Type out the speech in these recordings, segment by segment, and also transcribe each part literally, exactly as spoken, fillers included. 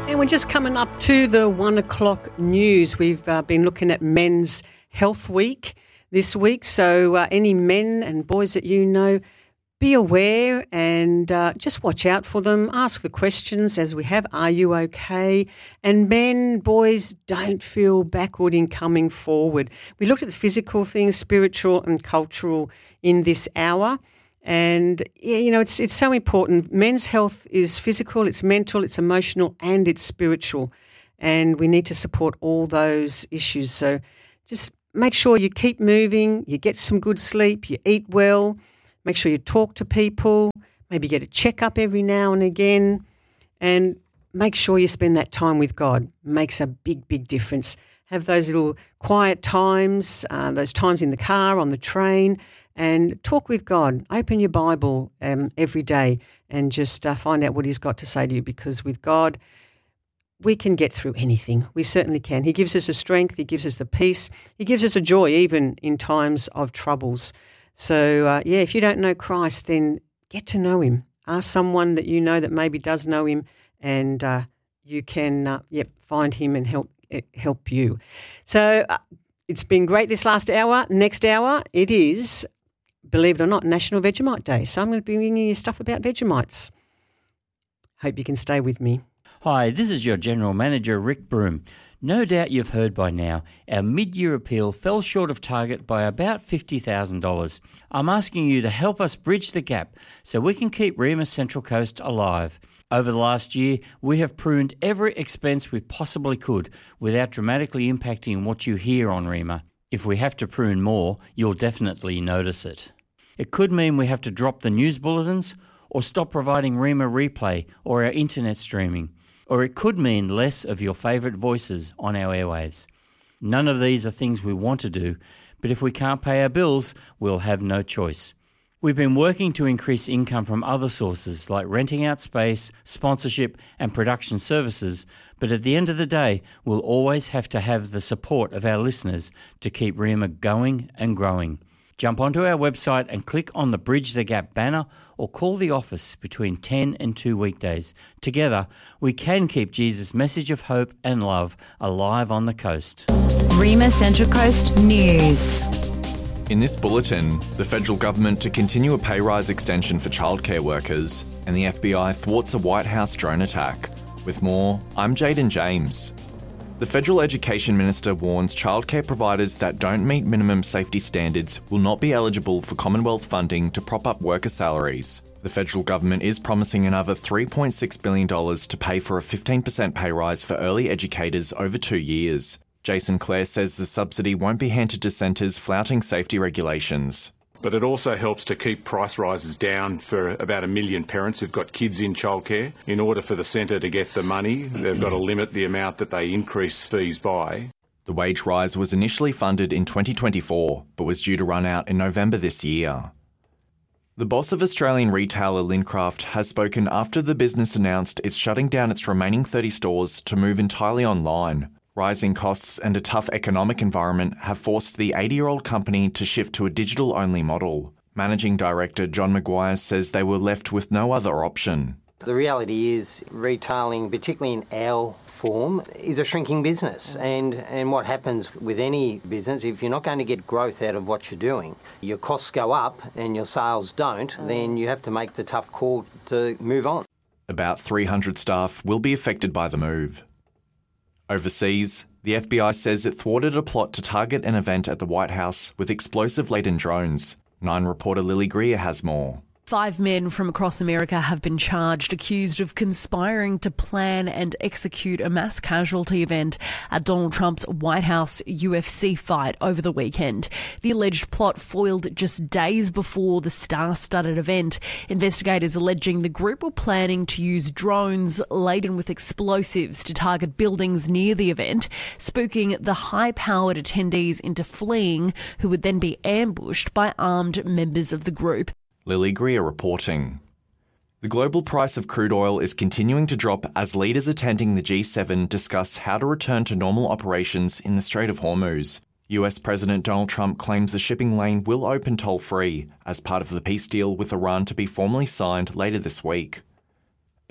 And we're just coming up to the one o'clock news. We've uh, been looking at Men's Health Week this week. So uh, any men and boys that you know, be aware and uh, just watch out for them. Ask the questions as we have, are you okay? And men, boys, don't feel backward in coming forward. We looked at the physical things, spiritual and cultural in this hour. And, yeah, you know, it's it's so important. Men's health is physical, it's mental, it's emotional and it's spiritual. And we need to support all those issues. So just make sure you keep moving, you get some good sleep, you eat well, make sure you talk to people, maybe get a checkup every now and again, and make sure you spend that time with God. Makes a big, big difference. Have those little quiet times, uh, those times in the car, on the train, and talk with God. Open your Bible um, every day and just uh, find out what He's got to say to you, because with God, we can get through anything. We certainly can. He gives us the strength. He gives us the peace. He gives us a joy even in times of troubles. So, uh, yeah, if you don't know Christ, then get to know Him. Ask someone that you know that maybe does know Him, and uh, you can uh, yep, find Him and help help you. So uh, it's been great this last hour. Next hour, it is, believe it or not, National Vegemite Day. So I'm going to be bringing you stuff about Vegemites. Hope you can stay with me. Hi, this is your General Manager, Rick Broom. No doubt you've heard by now, our mid-year appeal fell short of target by about fifty thousand dollars. I'm asking you to help us bridge the gap so we can keep Rima Central Coast alive. Over the last year, we have pruned every expense we possibly could without dramatically impacting what you hear on Rima. If we have to prune more, you'll definitely notice it. It could mean we have to drop the news bulletins or stop providing Rima Replay or our internet streaming. Or it could mean less of your favourite voices on our airwaves. None of these are things we want to do, but if we can't pay our bills, we'll have no choice. We've been working to increase income from other sources like renting out space, sponsorship and production services, but at the end of the day, we'll always have to have the support of our listeners to keep Rima going and growing. Jump onto our website and click on the Bridge the Gap banner or call the office between ten and two weekdays. Together, we can keep Jesus' message of hope and love alive on the coast. Rima Central Coast News. In this bulletin, the federal government to continue a pay rise extension for childcare workers, and the F B I thwarts a White House drone attack. With more, I'm Jaden James. The Federal Education Minister warns childcare providers that don't meet minimum safety standards will not be eligible for Commonwealth funding to prop up worker salaries. The federal government is promising another three point six billion dollars to pay for a fifteen percent pay rise for early educators over two years. Jason Clare says the subsidy won't be handed to centres flouting safety regulations. But it also helps to keep price rises down for about a million parents who've got kids in childcare. In order for the centre to get the money, they've got to limit the amount that they increase fees by. The wage rise was initially funded in twenty twenty-four, but was due to run out in November this year. The boss of Australian retailer Lincraft has spoken after the business announced it's shutting down its remaining thirty stores to move entirely online. Rising costs and a tough economic environment have forced the eighty-year-old company to shift to a digital-only model. Managing Director John Maguire says they were left with no other option. The reality is retailing, particularly in our form, is a shrinking business. And, and what happens with any business, if you're not going to get growth out of what you're doing, your costs go up and your sales don't, then you have to make the tough call to move on. About three hundred staff will be affected by the move. Overseas, the F B I says it thwarted a plot to target an event at the White House with explosive-laden drones. Nine reporter Lily Greer has more. Five men from across America have been charged, accused of conspiring to plan and execute a mass casualty event at Donald Trump's White House U F C fight over the weekend. The alleged plot foiled just days before the star-studded event. Investigators alleging the group were planning to use drones laden with explosives to target buildings near the event, spooking the high-powered attendees into fleeing, who would then be ambushed by armed members of the group. Lily Greer reporting. The global price of crude oil is continuing to drop as leaders attending the G seven discuss how to return to normal operations in the Strait of Hormuz. U S President Donald Trump claims the shipping lane will open toll-free as part of the peace deal with Iran to be formally signed later this week.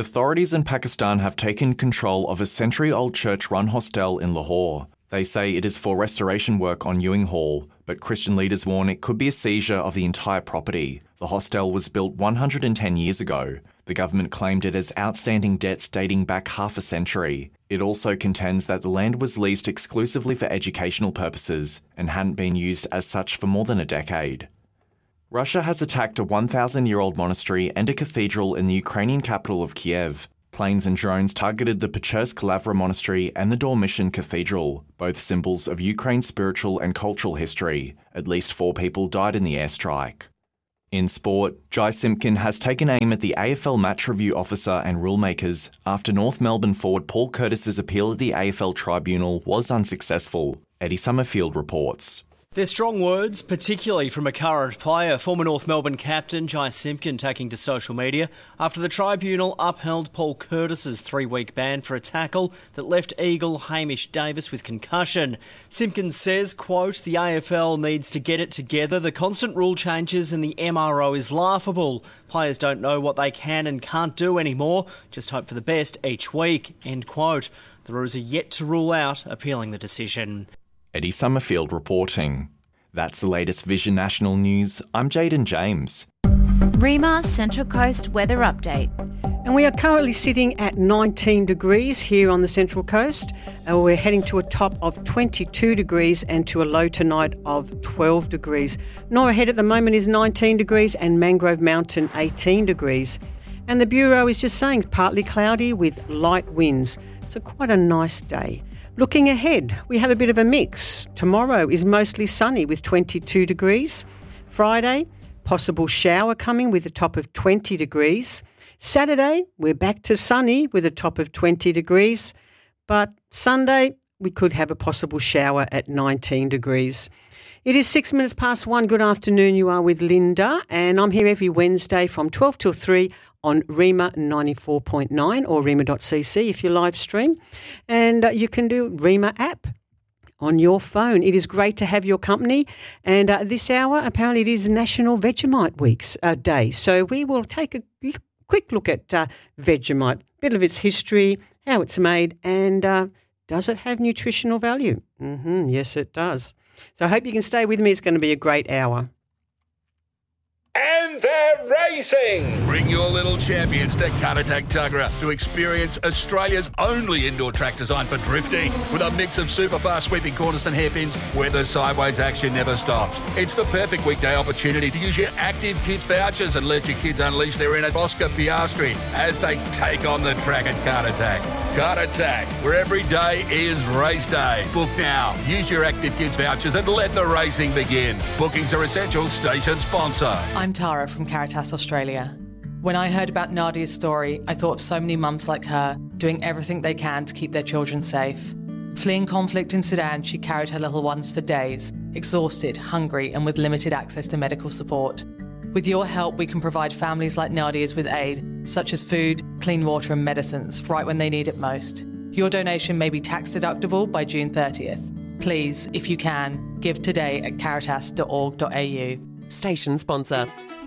Authorities in Pakistan have taken control of a century-old church-run hostel in Lahore. They say it is for restoration work on Ewing Hall, but Christian leaders warn it could be a seizure of the entire property. The hostel was built one hundred ten years ago. The government claimed it has outstanding debts dating back half a century. It also contends that the land was leased exclusively for educational purposes and hadn't been used as such for more than a decade. Russia has attacked a one thousand year old monastery and a cathedral in the Ukrainian capital of Kiev. Planes and drones targeted the Pechersk Lavra Monastery and the Dormition Cathedral, both symbols of Ukraine's spiritual and cultural history. At least four people died in the airstrike. In sport, Jai Simpkin has taken aim at the A F L match review officer and rulemakers after North Melbourne forward Paul Curtis's appeal at the A F L tribunal was unsuccessful. Eddie Summerfield reports. They're strong words, particularly from a current player, former North Melbourne captain Jai Simpkin taking to social media after the tribunal upheld Paul Curtis's three-week ban for a tackle that left Eagle Hamish Davis with concussion. Simpkin says, quote, the A F L needs to get it together. The constant rule changes and the M R O is laughable. Players don't know what they can and can't do anymore. Just hope for the best each week, end quote. The Roos are yet to rule out appealing the decision. Eddie Summerfield reporting. That's the latest Vision National News. I'm Jaden James. Rima Central Coast weather update. And we are currently sitting at nineteen degrees here on the Central Coast. And we're heading to a top of twenty-two degrees and to a low tonight of twelve degrees. Norah Head at the moment is nineteen degrees and Mangrove Mountain eighteen degrees. And the Bureau is just saying partly cloudy with light winds. So quite a nice day. Looking ahead, we have a bit of a mix. Tomorrow is mostly sunny with twenty-two degrees. Friday, possible shower coming with a top of twenty degrees. Saturday, we're back to sunny with a top of twenty degrees. But Sunday, we could have a possible shower at nineteen degrees. It is six minutes past one. Good afternoon. You are with Linda, and I'm here every Wednesday from twelve till three on Rima ninety-four point nine or rima dot c c if you live stream. And uh, you can do Rima app on your phone. It is great to have your company. And uh, this hour, apparently it is National Vegemite Week's uh, Day. So we will take a l- quick look at uh, Vegemite, a bit of its history, how it's made, and uh, does it have nutritional value? Mm-hmm, yes, it does. So I hope you can stay with me. It's going to be a great hour. And they're racing! Bring your little champions to Caratak Tuggerah to experience Australia's only indoor track designed for drifting. With a mix of super fast sweeping corners and hairpins where the sideways action never stops. It's the perfect weekday opportunity to use your Active Kids vouchers and let your kids unleash their inner Oscar Piastri as they take on the track at Caratak. Caratak, where every day is race day. Book now. Use your Active Kids vouchers and let the racing begin. Bookings are essential. Station sponsor. I'm Tara from Caritas Australia. When I heard about Nadia's story, I thought of so many mums like her doing everything they can to keep their children safe. Fleeing conflict in Sudan, she carried her little ones for days, exhausted, hungry, and with limited access to medical support. With your help, we can provide families like Nadia's with aid, such as food, clean water and medicines, right when they need it most. Your donation may be tax deductible by June thirtieth. Please, if you can, give today at caritas dot org dot a u. Station sponsor.